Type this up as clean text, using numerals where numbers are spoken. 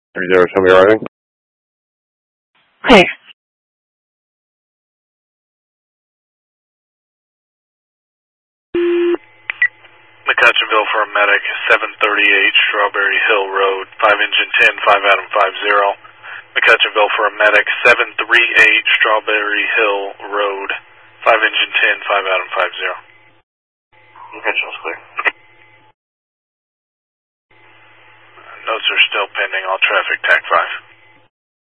30, show me arriving. Okay. McCutcheonville for a medic, 738 Strawberry Hill Road, 5 engine 10, 5 Adam 50. McCutcheonville for a medic, 738 Strawberry Hill Road, 5 engine 10, 5 Adam 50. McCutcheonville's clear. Notes are still pending, all traffic, TAC 5.